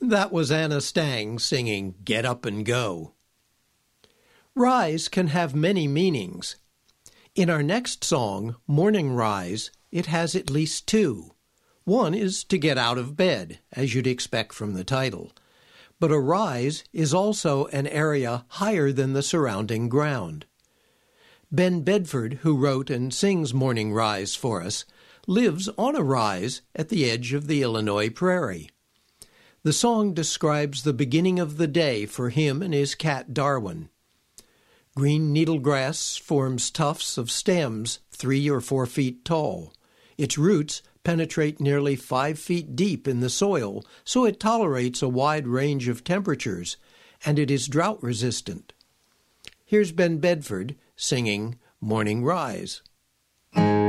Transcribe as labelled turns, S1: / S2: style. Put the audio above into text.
S1: That was Anna Stang singing Get Up and Go. Rise can have many meanings. In our next song, Morning Rise, it has at least two. One is to get out of bed, as you'd expect from the title. But a rise is also an area higher than the surrounding ground. Ben Bedford, who wrote and sings Morning Rise for us, lives on a rise at the edge of the Illinois prairie. The song describes the beginning of the day for him and his cat Darwin. Green needlegrass forms tufts of stems 3 or 4 feet tall. Its roots penetrate nearly 5 feet deep in the soil, so it tolerates a wide range of temperatures, and it is drought-resistant. Here's Ben Bedford singing Morning Rise.